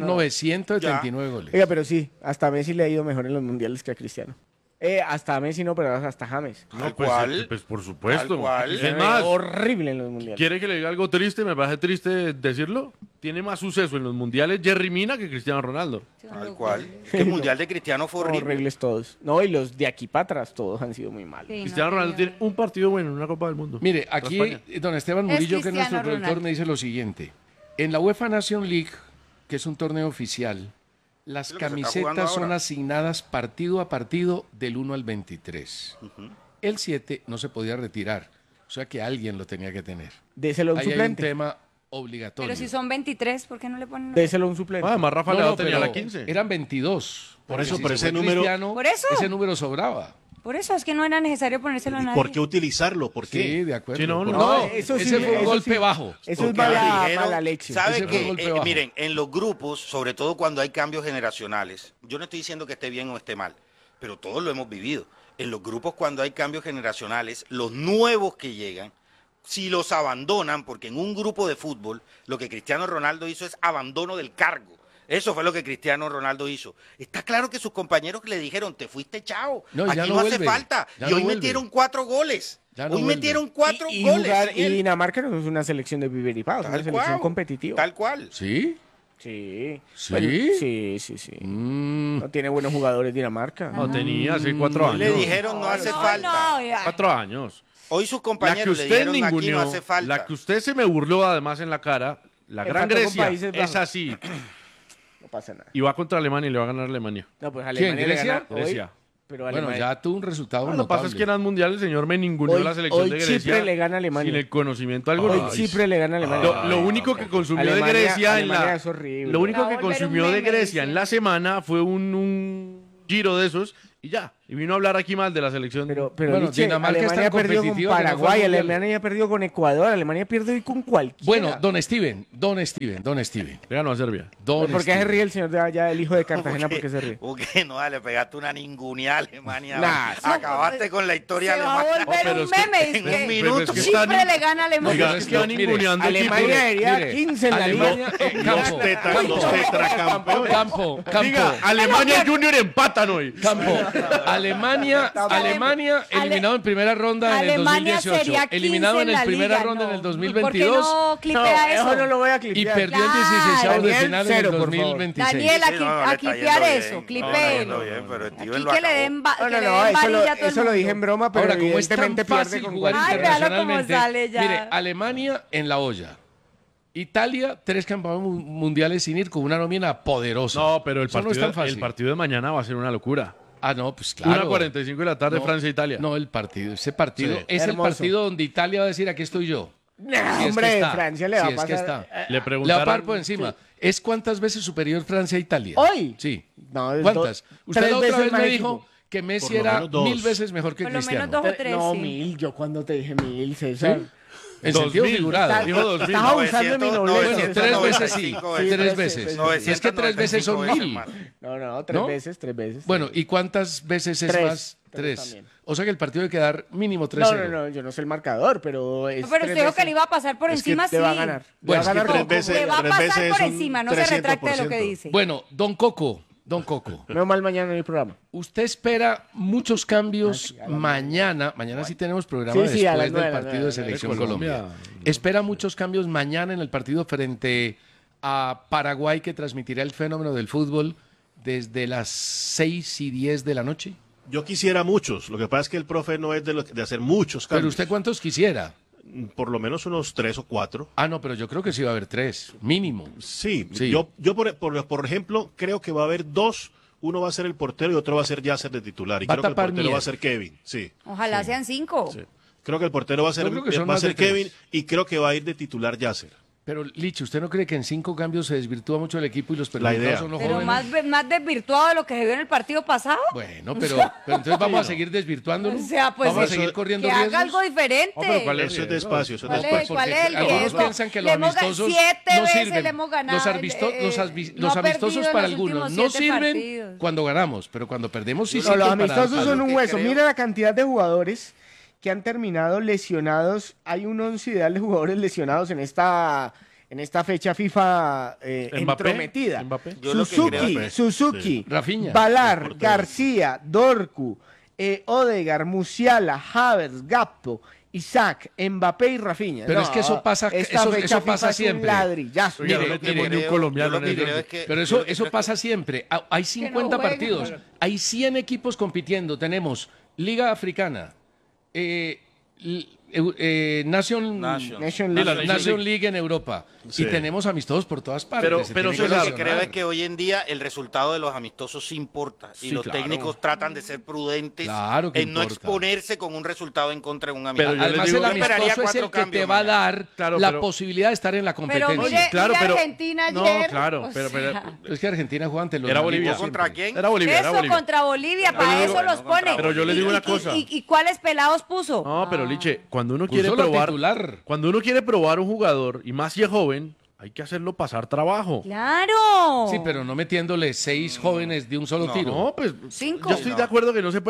939 goles. Oiga, pero sí, hasta Messi le ha ido mejor en los mundiales que a Cristiano. Hasta Messi no, pero hasta James. No, pues por supuesto. Tal cual. Es más, horrible en los mundiales. ¿quiere que le diga algo triste? Me parece triste decirlo. Tiene más suceso en los mundiales Jerry Mina que Cristiano Ronaldo. Tal cual. El mundial de Cristiano fue horrible. Horribles todos. No, y los de aquí para atrás todos han sido muy malos. Cristiano Ronaldo tiene un partido bueno en una Copa del Mundo. Mire, Contra aquí España. don Esteban Es Murillo, que es Cristiano nuestro productor, Ronaldo. me dice lo siguiente. En la UEFA Nation League, que es un torneo oficial, las Es lo que se está jugando camisetas son ahora. asignadas partido a partido del 1 al 23. El 7 no se podía retirar, o sea que alguien lo tenía que tener. Déselo a un Ahí hay un suplente. tema obligatorio. Pero si son 23, ¿por qué no le ponen? Déselo a un suplente. Además, Rafa No, Leao no, tenía pero la 15. eran 22. Por porque eso, si por se ese fue número- Cristiano, ¿Por eso? ese número sobraba. Por eso es que no era necesario ponérselo a nadie. ¿Por qué utilizarlo? ¿Por qué? Sí, de acuerdo. Sí, no, Porque- no, eso sí, ese fue un eso golpe sí. bajo. Eso es Porque mala, dijeron, mala leche. ¿Sabe Ese fue un qué? golpe bajo. Miren, en los grupos, sobre todo cuando hay cambios generacionales, yo no estoy diciendo que esté bien o esté mal, pero todos lo hemos vivido. En los grupos cuando hay cambios generacionales, los nuevos que llegan, si los abandonan, porque en un grupo de fútbol lo que Cristiano Ronaldo hizo es abandono del cargo. Eso fue lo que Cristiano Ronaldo hizo. Está claro que sus compañeros le dijeron, te fuiste chao, No, ya aquí no no hace vuelve, falta. ya Y hoy no vuelve. metieron 4 goles. Ya no Hoy vuelve. metieron 4 Y goles. jugar- y y él- Dinamarca no es una selección de vivir y paz, es una Tal selección cual. competitiva. Tal cual. ¿Sí? Sí. ¿Sí? Bueno, sí. No tiene buenos jugadores Dinamarca. No tenía hace 4 años. Le dijeron no hace falta. 4 años. Hoy sus La que compañeros le usted dijeron aquí no ninguneó, hace falta. la que usted se me burló además en la cara, la Gran Empató con Grecia, Países Bajos. es así. No pasa nada. Y va contra Alemania y le va a ganar Alemania. No, pues ¿Quién, Alemania le Grecia? gana hoy, Grecia. pero Bueno, Alemania... ya tuvo un resultado Lo que pasa es que en el Mundial el señor me ninguneó Hoy- la selección hoy de Grecia. Chipre le gana a Alemania. Sin el conocimiento algo. Hoy Chipre le gana a Alemania. Lo único que consumió de Alemania- Grecia Alemania es horrible. Lo único Va a que volver un consumió de meme, Grecia dice. en la semana fue un giro de esos y ya. Y vino a hablar aquí mal de la selección. Pero Bueno, Liche, Dinamarca es Alemania tan perdió con competitiva que no fue Paraguay, al Mundial. Alemania perdió con Ecuador, Alemania pierde hoy con cualquiera. Bueno, don Steven. Le ganó a Serbia. Don ¿Por qué se Steven. ríe el señor de allá, el hijo de Cartagena? ¿Por qué se ríe? Porque no, le pegaste una ninguneada a Alemania. Nah, Acabaste con la historia Se va a alemana. volver pero un es que- meme. en Es un que minuto. Chipre le gana a Alemania. Oiga, es que van mire, ninguneando aquí. Alemania debería mire, 15 en la Alemania, liga. Los tetracampeones. Campo. Diga, Alemania y Junior empatan hoy. Campo. Alemania eliminado en primera ronda en el Alemania 2018. sería 15 Eliminado en la el primera liga, ronda en el ¿Por qué 2022. no clipea eso? Eso no lo voy a Y clipear. perdió en Claro. 16 de Daniel, final en el cero, por favor. 2026. Daniel, Sí, no, le a está clipear yendo eso, bien. clipéelo. No, bien, pero Steven Aquí lo que le acabó. den, que le den eso varilla a todo el lo dije mundo. en broma, pero Ahora, como es tan evidentemente pierde fácil con jugar Ay, cualquiera. véalo cómo internacionalmente, sale ya. mire, Alemania en la olla. Italia, 3 campeones mundiales sin ir con una nómina poderosa. No, pero Eso no es tan fácil. el partido de mañana va a ser una locura. Ah, no, pues claro. 1:45 de la tarde, No, Francia-Italia. No, ese partido Sí. es Hermoso. el partido donde Italia va a decir, aquí estoy yo. No, Si es que hombre, está, Francia le va si a es que pasar. está. Le Le va a preguntaron. parar por encima. ¿Es cuántas veces superior Francia a Italia? ¿Hoy? Sí. No, es ¿Cuántas? Usted 3 la otra veces vez me más dijo equipo. que Messi Por lo era menos 2. 1000 veces mejor que Por lo Cristiano. menos 2 o 3. No, sí. 1000. Yo cuando te dije 1000, César. ¿Sí? En sentido 2000. figurado. Dijo 2000. Estás abusando de mi nobleza. Bueno, César. 3 veces sí. 995 3 veces. Si es que 3 veces son 1000. No, 3 ¿No? veces, 3 veces. Bueno, ¿y cuántas veces es Tres. más? 3 3. también. O sea que el partido debe quedar mínimo 3-0. No, yo no sé el marcador, pero es No, pero 3 usted dijo que veces. le iba a pasar por Es que encima, te sí. va a ganar. Bueno, Le va a es que ganar tres poco. veces- Le va a tres veces pasar es por un encima, no se retracte de lo que 300%. dice. Bueno, Don Coco. Menos mal mañana en el programa. ¿Usted espera muchos cambios mañana? Mañana sí tenemos programa Sí, a las después 9, del a las partido 9, de Selección Colombia. Colombia. ¿Espera muchos cambios mañana en el partido frente a Paraguay que transmitirá el fenómeno del fútbol desde las 6:10 de la noche? Yo quisiera muchos. Lo que pasa es que el profe no es de hacer muchos cambios. ¿Pero usted cuántos quisiera? Por lo menos unos 3 o 4. Ah, no, pero yo creo que sí va a haber 3, mínimo. Sí, Sí. yo por ejemplo, creo que va a haber 2. Uno va a ser el portero y otro va a ser Yasser de titular. Y Va a creo que el tapar portero Mier. va a ser Kevin. Sí. Ojalá sean 5. Sí. Creo que el portero va a ser, Yo creo que son va a más ser de tres. Kevin y creo que va a ir de titular Yasser. Pero, Lich, ¿usted no cree que en 5 cambios se desvirtúa mucho el equipo y los La idea. perjudicados son los Pero jóvenes? más desvirtuado de lo que se vio en el partido pasado. Bueno, pero entonces vamos a seguir desvirtuándolo. O sea, pues vamos a eso- seguir corriendo que riesgos. haga algo diferente. Oh, pero ¿cuál es Eso es riesgo? despacio, eso es ¿Cuál despacio. es, cuál es el Algunos riesgo? piensan que los Le hemos ga- amistosos 7 no veces sirven. le hemos ganado. Los no ha amistosos perdido para en los algunos últimos no 7 sirven partidos. cuando ganamos, pero cuando perdemos sí No, los sirven para amistosos son algo. un que hueso. creo- Mira la cantidad de jugadores que han terminado lesionados. Hay un 11 ideal de jugadores lesionados en esta fecha FIFA entrometida. Mbappé. Yo lo que creo- Suzuki, Rafinha. Valar, García, Dorcu, Odegaard, Musiala, Havertz, Gappo, Isaac, Mbappé y Rafinha. Pero es que eso pasa- esta eso fecha pasa FIFA es un siempre. ladrillazo. Oiga, Mire, no tenemos mire, ni un colombiano yo lo que en el- creo es que- Pero yo lo que eso creo- pasa siempre. Hay 50 jueguen. partidos, hay 100 equipos compitiendo. Tenemos Liga Africana, Nation Nation League en Europa. Sí. Y tenemos amistosos por todas partes. Pero- Se pero tiene Yo lo que que creo seleccionar. es que hoy en día el resultado de los amistosos sí importa y Sí, los claro. técnicos tratan de ser prudentes Claro que en no importa. exponerse con un resultado en contra de un Pero amistoso. yo les Además, digo- el Yo esperaría amistoso es el 4 que te cambios va a mañana. dar Claro, la pero- posibilidad de estar en la Pero competencia. mire, claro, mire pero- Argentina no, ayer. claro, o pero- sea, Es que Argentina juega ante los Era equipos Bolivia. siempre. ¿Contra quién? Era Bolivia, era Eso Bolivia. contra Bolivia, Yo para le eso digo- los pone. Pero yo le digo una cosa. ¿Y cuáles pelados puso? No, pero Liche, cuando uno Puso quiere la probar, titular. cuando uno quiere probar un jugador y más si es joven, hay que hacerlo pasar trabajo. Claro. Sí, pero no metiéndole 6 jóvenes de un solo tiro. No, pues 5. yo estoy de acuerdo que no se puede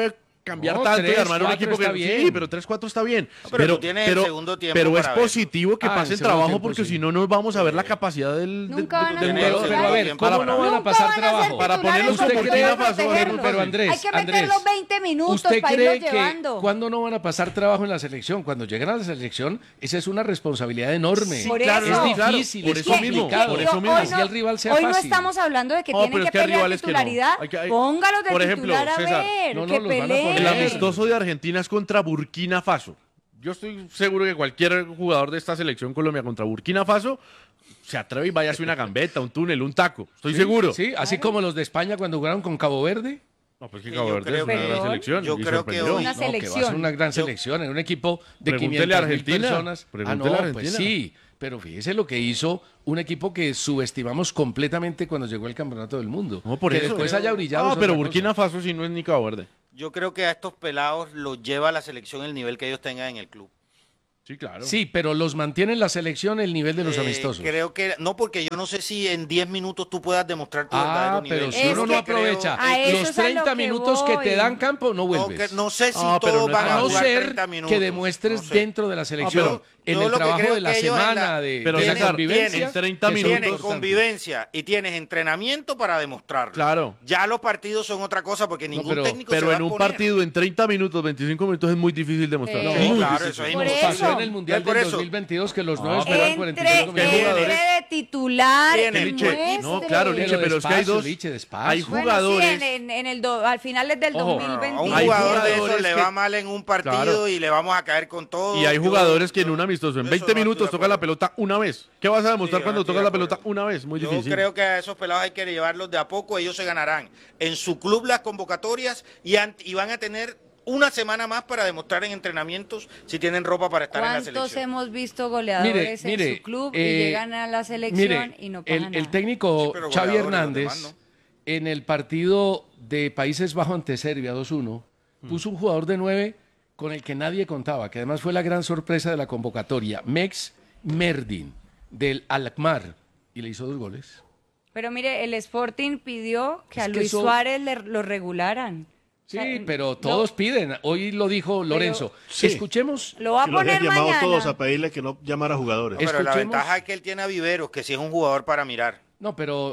cambiar No, tanto y 3-4 armar un equipo que está bien. sí, pero 3-4 está bien. No, pero tú tienes el segundo tiempo pero es para ver. positivo que Ah, el pasen segundo trabajo tiempo, porque sí. si no, no vamos a ver la capacidad del Nunca van a del ser jugador. Pero a ver, ¿cómo no van a pasar trabajo? Para ponerlos con como Burkina Faso, protegerlos. pero Andrés, Hay que meter Andrés, los 20 minutos ¿usted para cree irlos que llevando. cuando no van a pasar trabajo en la selección? Cuando llegan a la selección, esa es una responsabilidad enorme. Por es eso. difícil, por es eso mismo, complicado. por eso mismo. Así el rival sea hoy fácil. no estamos hablando de que No, tienen pero que es que hay pelear rivales que no. titularidad. Póngalos de por ejemplo, titular a César, ver, no, que los van a peleen. poner. El amistoso de Argentina es contra Burkina Faso. Yo estoy seguro que cualquier jugador de esta selección Colombia contra Burkina Faso se atreve y vaya a hacer una gambeta, un túnel, un taco. Estoy seguro. Sí, así como los de España cuando jugaron con Cabo Verde. No, pues que Sí, Cabo yo Verde es creo una que- gran selección. yo y creo que sorprendió. hoy- Una No, que va a ser selección. una gran selección, en un equipo de Pregúntele a 500.000 Argentina, personas. pregúntele a Argentina. Pues sí, pero fíjese lo que hizo un equipo que subestimamos completamente cuando llegó el campeonato del mundo. No, por que eso. después haya brillado. No, es pero otra Burkina Faso sí no es ni Cabo Verde. Yo creo que a estos pelados los lleva a la selección el nivel que ellos tengan en el club. Sí, claro. Sí, pero los mantiene en la selección el nivel de los amistosos. Creo que no, porque yo no sé si en 10 minutos tú puedas demostrar tu verdadero nivel. Pero si Es uno no que aprovecha a eso los es a lo 30 que minutos que te voy. dan campo, no vuelves. No sé si Ah, pero todos no van es a A no jugar ser 30 minutos. que demuestres no sé. dentro de la selección, pero en yo el lo que trabajo creo de la que ellos en la- semana, de Pero, la César, convivencia. en 30 que son Tienes minutos. importantes. convivencia y tienes entrenamiento para demostrarlo. Claro. Ya los partidos son otra cosa porque ningún pero- técnico se Pero va en a un poner. partido en 30 minutos, 25 minutos es muy difícil demostrar. Sí, Sí, Muy claro, difícil. eso es Por imposible. eso. Pasó en el Mundial Por del eso. 2022 que los No, 9 pero- jugaban Entre 45 minutos. de titular. Tienen, y Liche, no, muestre. claro, Liche, Pero pero es que hay despacio, dos. Liche, despacio. Hay Bueno, jugadores. sí, en el al finales del Ojo, 2021. A un Hay jugador de jugadores esos le que- va mal en un partido Claro. y le vamos a caer con todo. Y hay Yo- jugadores que en yo- un amistoso en yo 20 eso no minutos estoy de tocan la acuerdo. pelota una vez. ¿Qué vas a demostrar Sí, yo cuando no estoy tocas de la acuerdo. pelota una vez? Muy Yo difícil. creo que a esos pelados hay que llevarlos de a poco, ellos se ganarán en su club las convocatorias y van a tener una semana más para demostrar en entrenamientos si tienen ropa para estar en la ¿Cuántos selección. hemos visto goleadores Mire, en su club y eh, llegan a la selección Mire, y no pasa el nada? técnico Sí, pero Xavi goleadores, los Hernández, demás no. en el partido de Países Bajos ante Serbia 2-1, puso un jugador de 9 con el que nadie contaba, que además fue la gran sorpresa de la convocatoria, Mex Merdin, del Alkmaar, y le hizo 2 goles. Pero mire, el Sporting pidió que Es a que Luis eso- Suárez lo regularan. Sí, O sea, pero no- todos piden. Hoy lo dijo Lorenzo. Sí. Escuchemos. Lo va a Si los poner habían llamado mañana. todos a pedirle que no llamara jugadores. No, pero la escuchemos. ventaja es que él tiene a Viveros, que sí es un jugador para mirar. No,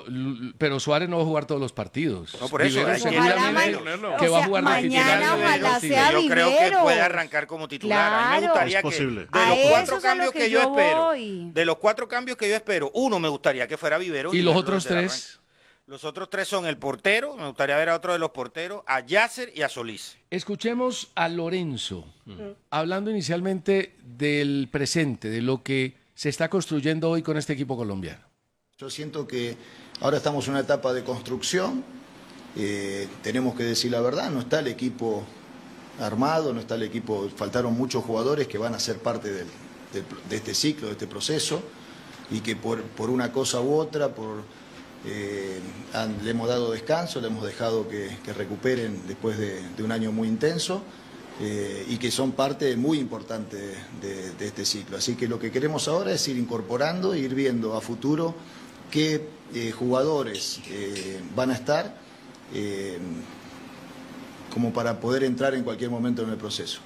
pero Suárez no va a jugar todos los partidos. No, por eso, Viveros hay que seguramente ponerlo. que O va a sea, jugar de mañana titular. ojalá Sí. sea Yo creo que Viveros. puede arrancar como titular. A mí me Claro. gustaría Es que posible. de A los eso 4 es a cambios lo que que yo yo espero, voy. de los 4 cambios que yo espero, uno me gustaría que fuera Viveros. ¿Y los verlo otros desde el 3? arranque. Los otros 3 son el portero, me gustaría ver a otro de los porteros, a Yasser y a Solís. Escuchemos a Lorenzo, hablando inicialmente del presente, de lo que se está construyendo hoy con este equipo colombiano. Yo siento que ahora estamos en una etapa de construcción, tenemos que decir la verdad, no está el equipo armado, no está el equipo, faltaron muchos jugadores que van a ser parte de este ciclo, de este proceso, y que por una cosa u otra, le hemos dado descanso, le hemos dejado que recuperen después de un año muy intenso, y que son parte muy importante de este ciclo. Así que lo que queremos ahora es ir incorporando e ir viendo a futuro qué jugadores van a estar como para poder entrar en cualquier momento en el proceso.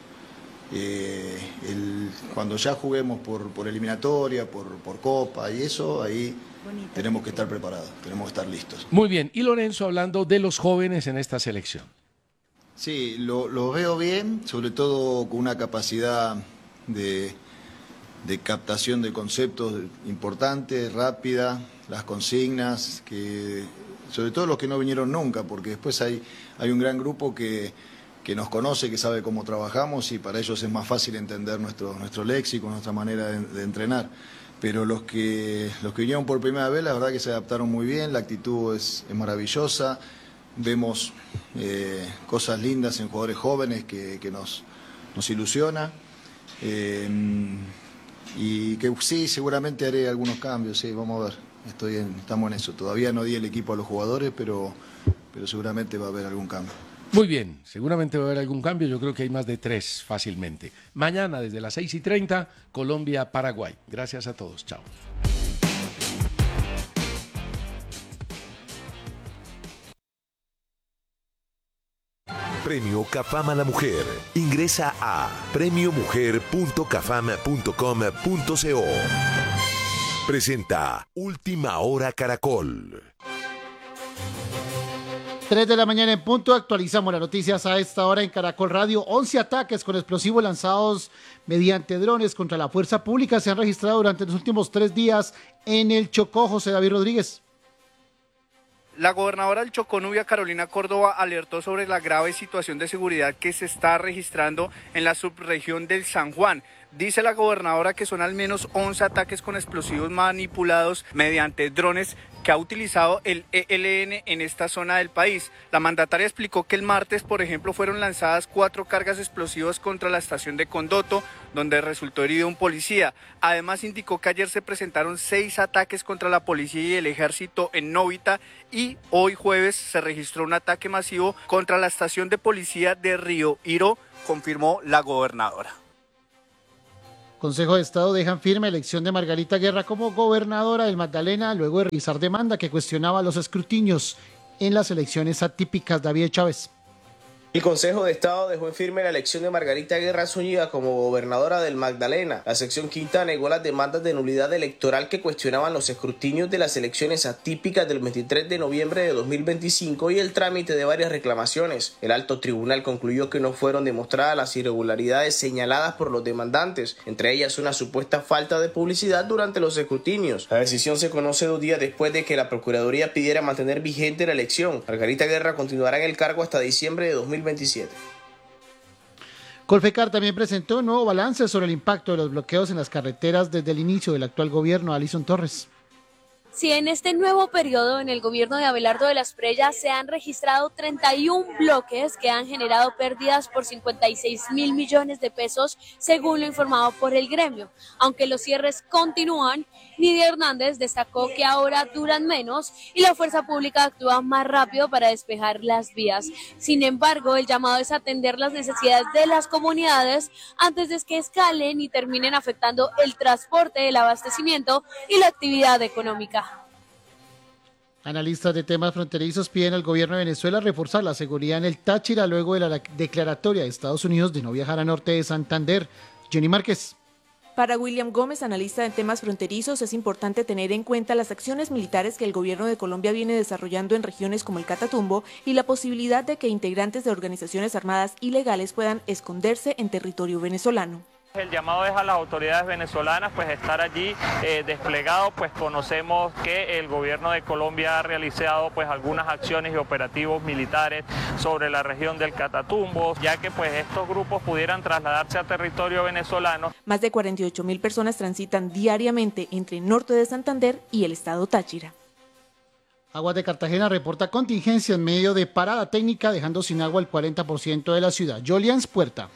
Cuando ya juguemos por eliminatoria, por Copa y eso, ahí tenemos que estar preparados, tenemos que estar listos. Muy bien, y Lorenzo hablando de los jóvenes en esta selección. Sí, lo veo bien, sobre todo con una capacidad de captación de conceptos importante, rápida, las consignas, que sobre todo los que no vinieron nunca, porque después hay un gran grupo que nos conoce, que sabe cómo trabajamos y para ellos es más fácil entender nuestro léxico, nuestra manera de entrenar. Pero los que vinieron por primera vez, la verdad que se adaptaron muy bien, la actitud es maravillosa, vemos cosas lindas en jugadores jóvenes que nos ilusiona. Y que sí, seguramente haré algunos cambios, sí, vamos a ver, estamos en eso. Todavía no di el equipo a los jugadores, pero seguramente va a haber algún cambio. Muy bien, seguramente va a haber algún cambio, yo creo que hay más de 3 fácilmente. Mañana desde las 6:30, Colombia-Paraguay. Gracias a todos, chao. Premio CAFAM a la Mujer. Ingresa a premiomujer.cafam.com.co. Presenta Última Hora Caracol. 3 de la mañana en punto, actualizamos las noticias a esta hora en Caracol Radio. 11 ataques con explosivos lanzados mediante drones contra la fuerza pública se han registrado durante los últimos 3 días en el Chocó. José David Rodríguez. La gobernadora del Chocó, Nubia Carolina Córdoba, alertó sobre la grave situación de seguridad que se está registrando en la subregión del San Juan. Dice la gobernadora que son al menos 11 ataques con explosivos manipulados mediante drones que ha utilizado el ELN en esta zona del país. La mandataria explicó que el martes, por ejemplo, fueron lanzadas 4 cargas explosivas contra la estación de Condoto, donde resultó herido un policía. Además, indicó que ayer se presentaron 6 ataques contra la policía y el ejército en Novita y hoy jueves se registró un ataque masivo contra la estación de policía de Río Iro, confirmó la gobernadora. Consejo de Estado dejan firme elección de Margarita Guerra como gobernadora del Magdalena luego de revisar demanda que cuestionaba los escrutinios en las elecciones atípicas. David Chávez. El Consejo de Estado dejó en firme la elección de Margarita Guerra Zúñiga como gobernadora del Magdalena. La sección quinta negó las demandas de nulidad electoral que cuestionaban los escrutinios de las elecciones atípicas del 23 de noviembre de 2025 y el trámite de varias reclamaciones. El alto tribunal concluyó que no fueron demostradas las irregularidades señaladas por los demandantes, entre ellas una supuesta falta de publicidad durante los escrutinios. La decisión se conoce 2 días después de que la Procuraduría pidiera mantener vigente la elección. Margarita Guerra continuará en el cargo hasta diciembre de 2027. Colfecar también presentó un nuevo balance sobre el impacto de los bloqueos en las carreteras desde el inicio del actual gobierno. Alison Torres. Si en este nuevo periodo en el gobierno de Abelardo de las Preyas se han registrado 31 bloques que han generado pérdidas por 56.000 millones de pesos, según lo informado por el gremio. Aunque los cierres continúan, Nidia Hernández destacó que ahora duran menos y la fuerza pública actúa más rápido para despejar las vías. Sin embargo, el llamado es atender las necesidades de las comunidades antes de que escalen y terminen afectando el transporte, el abastecimiento y la actividad económica. Analistas de temas fronterizos piden al gobierno de Venezuela reforzar la seguridad en el Táchira luego de la declaratoria de Estados Unidos de no viajar a norte de Santander. Jenny Márquez. Para William Gómez, analista de temas fronterizos, es importante tener en cuenta las acciones militares que el gobierno de Colombia viene desarrollando en regiones como el Catatumbo y la posibilidad de que integrantes de organizaciones armadas ilegales puedan esconderse en territorio venezolano. El llamado es a las autoridades venezolanas pues estar allí desplegados, pues conocemos que el gobierno de Colombia ha realizado pues algunas acciones y operativos militares sobre la región del Catatumbo, ya que pues estos grupos pudieran trasladarse a territorio venezolano. Más de 48.000 personas transitan diariamente entre el norte de Santander y el estado Táchira. Aguas de Cartagena reporta contingencia en medio de parada técnica, dejando sin agua el 40% de la ciudad. Jolians Puerta.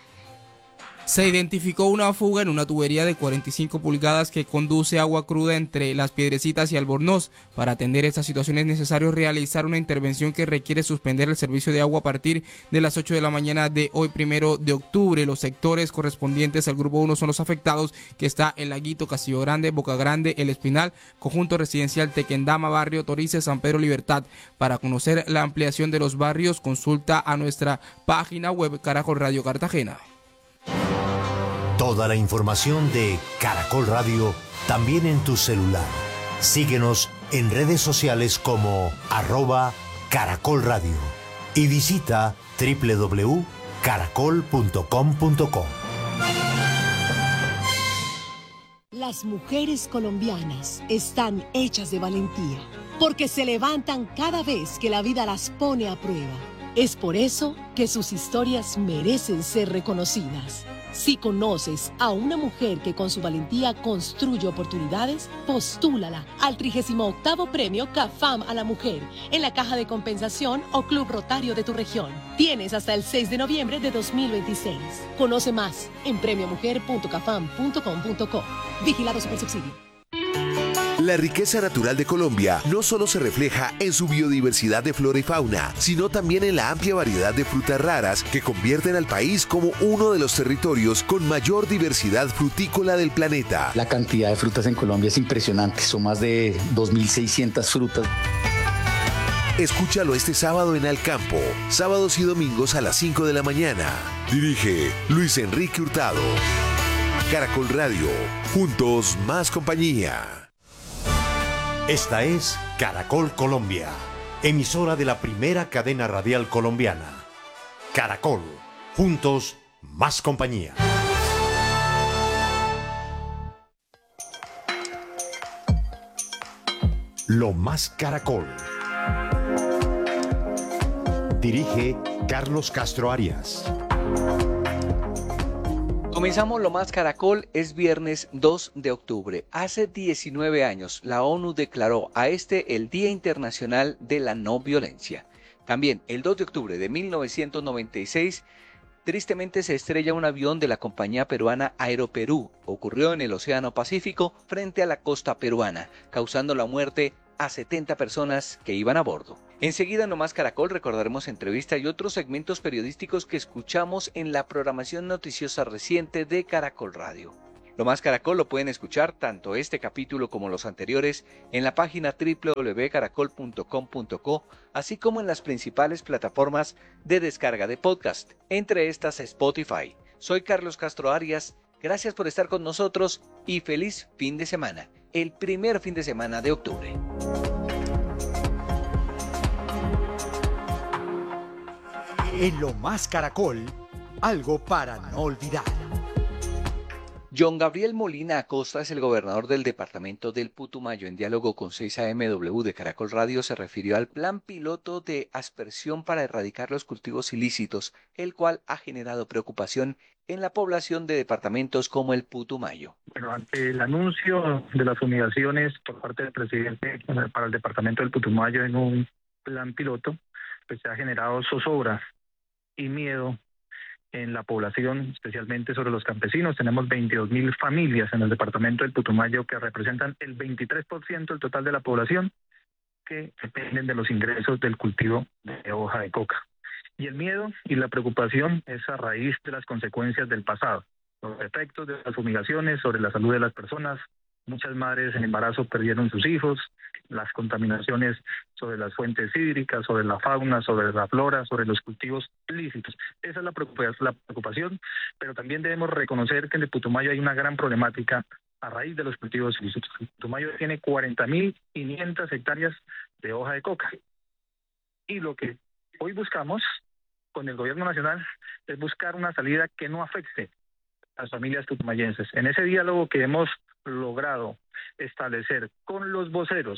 Se identificó una fuga en una tubería de 45 pulgadas que conduce agua cruda entre Las Piedrecitas y Albornoz. Para atender esta situación es necesario realizar una intervención que requiere suspender el servicio de agua a partir de las 8 de la mañana de hoy, 1 de octubre. Los sectores correspondientes al grupo 1 son los afectados, que está en Laguito, Castillo Grande, Boca Grande, El Espinal, Conjunto Residencial Tequendama, Barrio Torices, San Pedro Libertad. Para conocer la ampliación de los barrios, consulta a nuestra página web Caracol Radio Cartagena. Toda la información de Caracol Radio también en tu celular. Síguenos en redes sociales como @Caracol Radio y visita www.caracol.com.co. Las mujeres colombianas están hechas de valentía, porque se levantan cada vez que la vida las pone a prueba. Es por eso que sus historias merecen ser reconocidas. Si conoces a una mujer que con su valentía construye oportunidades, postúlala al 38º Premio CAFAM a la Mujer en la Caja de Compensación o Club Rotario de tu región. Tienes hasta el 6 de noviembre de 2026. Conoce más en premiomujer.cafam.com.co. Vigilado Supersubsidio. La riqueza natural de Colombia no solo se refleja en su biodiversidad de flora y fauna, sino también en la amplia variedad de frutas raras que convierten al país como uno de los territorios con mayor diversidad frutícola del planeta. La cantidad de frutas en Colombia es impresionante, son más de 2.600 frutas. Escúchalo este sábado en Alcampo, sábados y domingos a las 5 de la mañana. Dirige Luis Enrique Hurtado. Caracol Radio, juntos más compañía. Esta es Caracol Colombia, emisora de la primera cadena radial colombiana. Caracol, juntos más compañía. Lo más Caracol. Dirige Carlos Castro Arias. Comenzamos Lo Más Caracol, es viernes 2 de octubre. Hace 19 años la ONU declaró a el Día Internacional de la No Violencia. También el 2 de octubre de 1996, tristemente se estrella un avión de la compañía peruana Aeroperú. Ocurrió en el Océano Pacífico frente a la costa peruana, causando la muerte a 70 personas que iban a bordo. Enseguida en Lo Más Caracol recordaremos entrevistas y otros segmentos periodísticos que escuchamos en la programación noticiosa reciente de Caracol Radio. Lo Más Caracol lo pueden escuchar tanto este capítulo como los anteriores en la página www.caracol.com.co, así como en las principales plataformas de descarga de podcast, entre estas Spotify. Soy Carlos Castro Arias, gracias por estar con nosotros y feliz fin de semana, el primer fin de semana de octubre. En Lo Más Caracol, algo para no olvidar. John Gabriel Molina Acosta es el gobernador del departamento del Putumayo. En diálogo con 6AMW de Caracol Radio se refirió al plan piloto de aspersión para erradicar los cultivos ilícitos, el cual ha generado preocupación en la población de departamentos como el Putumayo. Bueno, ante el anuncio de las fumigaciones por parte del presidente para el departamento del Putumayo en un plan piloto, pues se ha generado zozobra y miedo en la población, especialmente sobre los campesinos. Tenemos 22.000 familias en el departamento del Putumayo que representan el 23% del total de la población que dependen de los ingresos del cultivo de hoja de coca. Y el miedo y la preocupación es a raíz de las consecuencias del pasado, los efectos de las fumigaciones sobre la salud de las personas. Muchas madres en embarazo perdieron sus hijos, las contaminaciones sobre las fuentes hídricas, sobre la fauna, sobre la flora, sobre los cultivos ilícitos. Esa es la preocupación, pero también debemos reconocer que en el Putumayo hay una gran problemática a raíz de los cultivos ilícitos. El Putumayo tiene 40.500 hectáreas de hoja de coca. Y lo que hoy buscamos con el gobierno nacional es buscar una salida que no afecte a las familias putumayenses. En ese diálogo que hemos logrado establecer con los voceros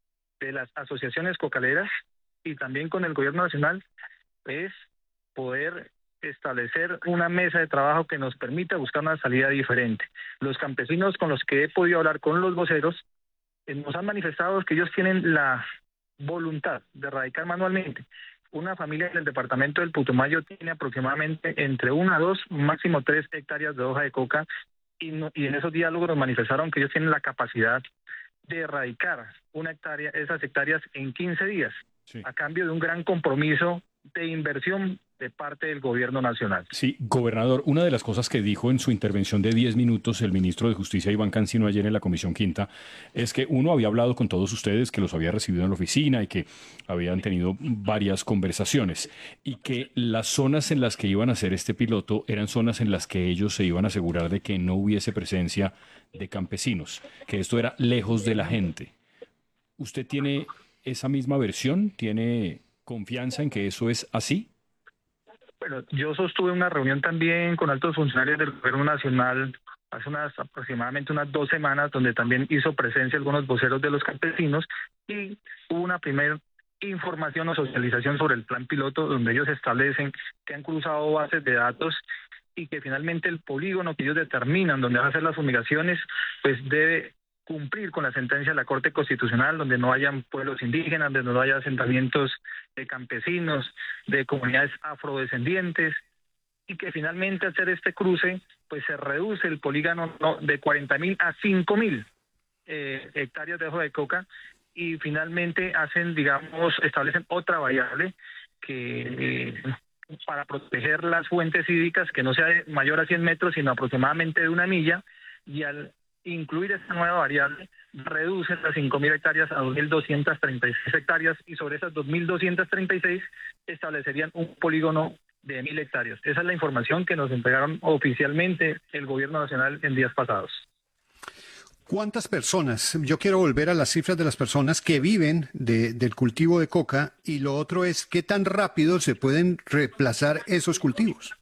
de las asociaciones cocaleras y también con el gobierno nacional es poder establecer una mesa de trabajo que nos permita buscar una salida diferente. Los campesinos con los que he podido hablar con los voceros nos han manifestado que ellos tienen la voluntad de erradicar manualmente. Una familia en el departamento del Putumayo tiene aproximadamente entre 1 a 2, máximo 3 hectáreas de hoja de coca y en esos diálogos nos manifestaron que ellos tienen la capacidad de erradicar esas hectáreas en 15 días, sí, a cambio de un gran compromiso de inversión de parte del gobierno nacional. Sí, gobernador, una de las cosas que dijo en su intervención de 10 minutos el ministro de Justicia, Iván Cancino, ayer en la Comisión Quinta, es que uno había hablado con todos ustedes, que los había recibido en la oficina y que habían tenido varias conversaciones, y que las zonas en las que iban a hacer este piloto eran zonas en las que ellos se iban a asegurar de que no hubiese presencia de campesinos, que esto era lejos de la gente. ¿Usted tiene esa misma versión? ¿Tiene confianza en que eso es así? Bueno, yo sostuve una reunión también con altos funcionarios del gobierno nacional hace aproximadamente unas 2 semanas, donde también hizo presencia algunos voceros de los campesinos y hubo una primera información o socialización sobre el plan piloto, donde ellos establecen que han cruzado bases de datos y que finalmente el polígono que ellos determinan donde van a hacer las fumigaciones, pues debe cumplir con la sentencia de la Corte Constitucional, donde no hayan pueblos indígenas, donde no haya asentamientos de campesinos, de comunidades afrodescendientes, y que finalmente hacer este cruce, pues se reduce el polígono de 40.000 a 5.000 hectáreas de hoja de coca, y finalmente establecen otra variable que para proteger las fuentes hídricas, que no sea mayor a 100 metros, sino aproximadamente de 1 milla, y al incluir esta nueva variable reduce las 5.000 hectáreas a 2.236 hectáreas y sobre esas 2.236 establecerían un polígono de 1.000 hectáreas. Esa es la información que nos entregaron oficialmente el Gobierno Nacional en días pasados. ¿Cuántas personas? Yo quiero volver a las cifras de las personas que viven del cultivo de coca, y lo otro es qué tan rápido se pueden reemplazar esos cultivos.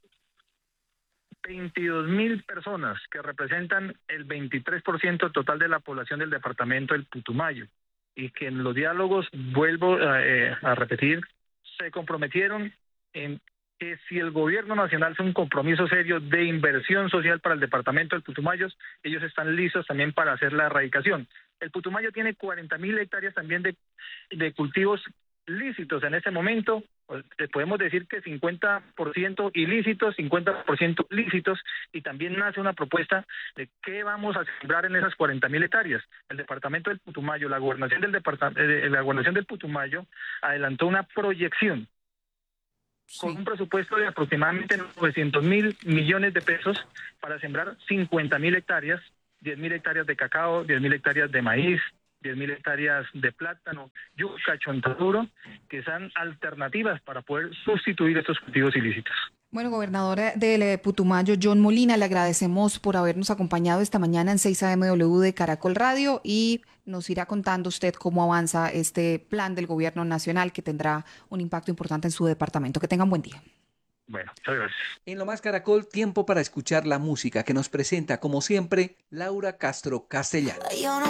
22.000 personas que representan el 23% total de la población del departamento del Putumayo, y que en los diálogos, vuelvo a repetir, se comprometieron en que si el gobierno nacional hace un compromiso serio de inversión social para el departamento del Putumayo, ellos están listos también para hacer la erradicación. El Putumayo tiene 40.000 hectáreas también de cultivos lícitos en este momento. Podemos decir que 50% ilícitos, 50% lícitos, y también nace una propuesta de qué vamos a sembrar en esas 40.000 hectáreas. El departamento del Putumayo, la gobernación del Putumayo adelantó una proyección con un presupuesto de aproximadamente 900.000 millones de pesos para sembrar 50.000 hectáreas, 10.000 hectáreas de cacao, 10.000 hectáreas de maíz, 10.000 hectáreas de plátano, yuca, chontaduro, que son alternativas para poder sustituir estos cultivos ilícitos. Bueno, gobernador del Putumayo, John Molina, le agradecemos por habernos acompañado esta mañana en 6 AMW de Caracol Radio, y nos irá contando usted cómo avanza este plan del gobierno nacional que tendrá un impacto importante en su departamento. Que tengan buen día. Bueno, muchas gracias. En Lo Más Caracol, tiempo para escuchar la música que nos presenta, como siempre, Laura Castro Castellano.